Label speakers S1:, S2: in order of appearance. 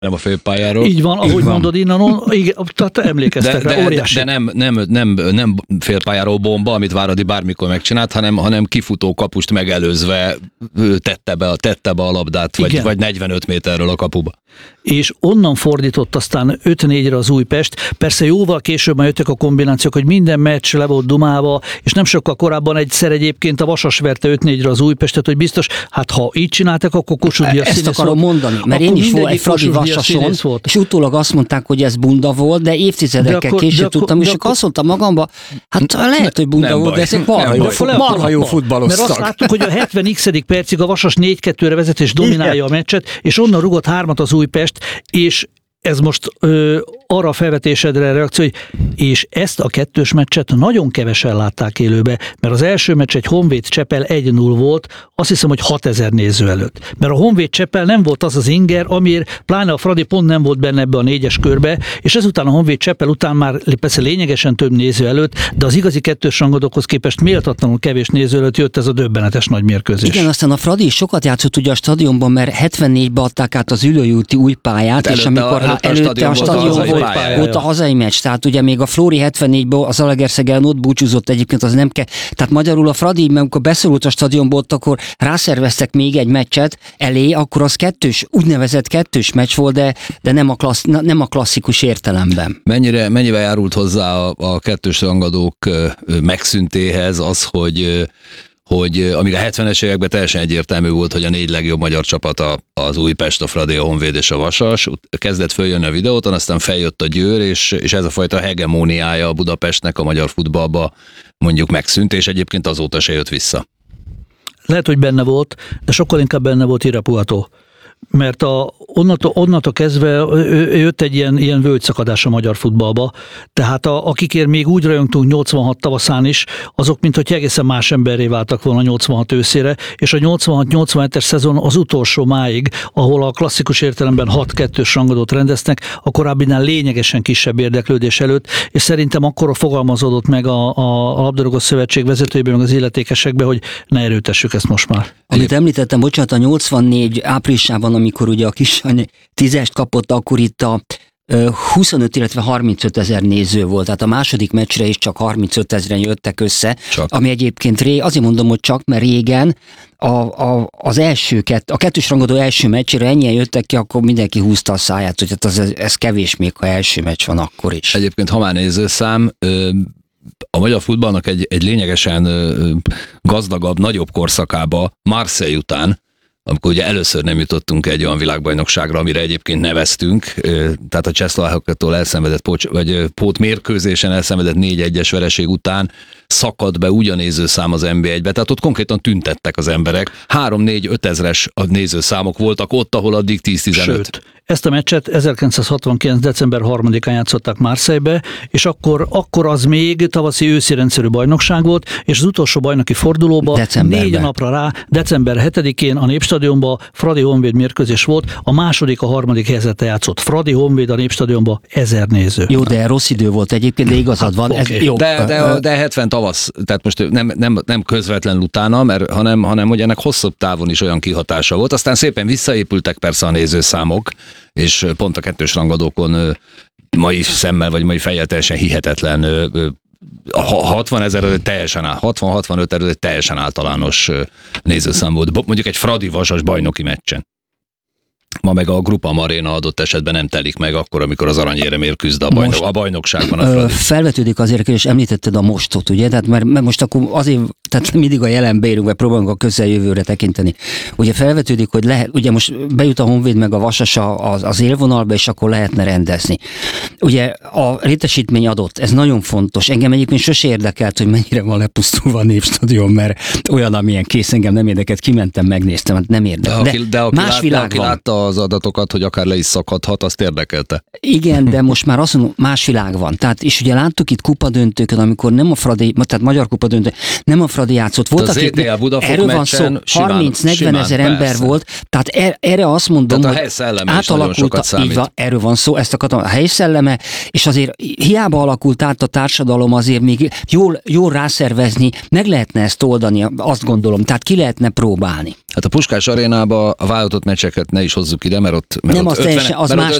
S1: nem a félpályáról.
S2: Így van, ahogy mondod innen, igen, tehát emlékeztek rá, óriási.
S1: De nem félpályáról bomba, amit Váradi bármikor megcsinált, hanem kifutó kapust megelőzve tette be a labdát, vagy 45 méterről a kapuba.
S2: És onnan fordított aztán 5-4-re az Újpest. Persze jóval később már jöttek a kombinációk, hogy minden meccs le volt dumálva, és nem sokkal korábban egyszer egyébként a Vasas verte 5-4-re az Újpestet, hogy biztos, hát ha így csinálták, akkor Kossuth Díjas
S3: színész. Ezt akarom mondani, mert én is volt egy Fradi Vasason, és utólag azt mondták, hogy ez bunda volt, de évtizedekkel később tudtam, és akkor azt mondtam magamba, hát lehet, hogy bunda volt, de ezek marha jó futballoztak.
S2: Mert azt láttuk, hogy a 70x percig a Vasas 4-2-re vezet és dominálja a meccset, és onnan rugott 3-at az Újpest, és ez most arra a felvetésedre reakció, hogy és ezt a kettős meccset nagyon kevesen látták élőbe, mert az első meccs egy Honvéd Csepel 1-0 volt, azt hiszem, hogy 6000 néző előtt. Mert a Honvéd Csepel nem volt az inger, amiért pláne a Fradi pont nem volt benne ebbe a 4-es körbe, és ezután a Honvéd Csepel után már persze lényegesen több néző előtt, de az igazi kettős rangadókhoz képest méltatlanul kevés néző előtt jött ez a döbbenetes nagy mérkőzés.
S3: Igen, aztán a Fradi sokat játszott ugye a stadionban, mert 74-ben adták át az Ülői úti új pályát, és amikor előtte a stadion volt a hazai meccs, tehát ugye még a Flóri 74-ből az Zalaegerszeg ellen ott búcsúzott, egyébként az nem kell. Tehát magyarul a Fradi, mert amikor beszorult a stadionból, akkor rászerveztek még egy meccset elé, akkor az úgynevezett kettős meccs volt, de nem a klasszikus értelemben.
S1: Mennyivel járult hozzá a kettős rangadók megszüntéhez az, hogy amíg a 70-es években teljesen egyértelmű volt, hogy a 4 legjobb magyar csapat az Újpest, a Fradi, a Honvéd és a Vasas, kezdett följönni a videóton, aztán feljött a Győr, és ez a fajta hegemóniája a Budapestnek a magyar futballba mondjuk megszűnt, és egyébként azóta se jött vissza.
S2: Lehet, hogy benne volt, de sokkal inkább benne volt Irapuato. Mert onnantól kezdve jött egy ilyen völgyszakadás a magyar futballba, tehát akikért még úgy rajongtunk 86 tavaszán is, azok minthogy egészen más emberré váltak volna 86 őszére, és a 86-87-es szezon az utolsó máig, ahol a klasszikus értelemben 6-2-s rangadót rendeznek, a korábbinál lényegesen kisebb érdeklődés előtt, és szerintem akkor fogalmazódott meg a labdarúgó szövetség vezetőjében, meg az illetékesekben, hogy ne erőtessük ezt most már.
S3: Amit említettem, bocsánat, a 84 áprilisában, amikor ugye a Kisany 10-est kapott, akkor itt a 25, illetve 35 ezer néző volt, tehát a második meccsre is csak 35 ezeren jöttek össze, ami egyébként azért mondom, hogy csak, mert régen a kettős rangadó első meccsére ennyien jöttek ki, akkor mindenki húzta a száját, hogy hát ez kevés még, ha első meccs van akkor is.
S1: Egyébként, ha már nézőszám, a magyar futballnak egy lényegesen gazdagabb, nagyobb korszakába Marseille után, amikor ugye először nem jutottunk egy olyan világbajnokságra, amire egyébként neveztünk, tehát a csehszlovákoktól elszenvedett pótmérkőzésen elszenvedett 4-1-es vereség után szakadt be úgy a nézőszám az NB1-be, tehát ott konkrétan tüntettek az emberek. 3-4-5 ezres a nézőszámok voltak ott, ahol addig 10-15.
S2: Sőt, ezt a meccset 1969. december 3-án játszották Marseille-be, és akkor az még tavaszi őszi rendszerű bajnokság volt, és az utolsó bajnoki fordulóban 4 napra rá, december 7-én a Népstadionban Fradi Honvéd mérkőzés volt, a második, a harmadik helyzete játszott Fradi Honvéd a Népstadionban 1000 néző.
S3: Jó, de rossz idő volt egyébként, de igazad van.
S1: Okay.
S3: Ez jó.
S1: De 70 tavasz, tehát most nem közvetlenül utána, hanem hogy ennek hosszabb távon is olyan kihatása volt. Aztán szépen visszaépültek persze a nézőszámok, és pont a kettős rangadókon mai szemmel, vagy mai fejjel teljesen hihetetlen 60 65 ezer teljesen általános nézőszám volt. Mondjuk egy Fradi Vasas bajnoki meccsen. Ma meg a Grupa Arena adott esetben nem telik meg akkor, amikor az aranyéremért küzd a bajnokságban a Fradi.
S3: Felvetődik azért, és említetted a mostot, ugye? Tehát mert most akkor azért, tehát mindig a jelenbe érünk, mert próbálunk a közeljövőre tekinteni. Ugye felvetődik, hogy lehet, ugye most bejut a Honvéd meg a Vasas az élvonalba, és akkor lehetne rendezni. Ugye a létesítmény adott, ez nagyon fontos. Engem egyébként sose érdekelt, hogy mennyire van lepusztulva a Népstadion, mert olyan, amilyen kész, engem nem érdekelt, kimentem, megnéztem, hát nem érdekel.
S1: De más világ van. Az adatokat, hogy akár le is szakadhat, azt érdekelte.
S3: Igen, de most már azt mondom, más világ van. Tehát, és ugye láttuk itt kupadöntőkön, amikor nem a Fradi, tehát magyar kupadöntő, nem a Fradi játszott. Voltak
S1: itt,
S3: erről van szó, 30-40 ezer ember volt, tehát erre azt mondom,
S1: tehát a helyszelleme is nagyon sokat számít.
S3: Így van, erről van szó, ezt a helyszelleme, és azért hiába alakult át a társadalom, azért még jól rászervezni, meg lehetne ezt oldani, azt gondolom, tehát ki lehetne próbálni.
S1: Hát a Puskás arénába a válogatott meccseket ne is hozzuk hozzuk ide, mert ott
S3: Nem, az teljesen, az más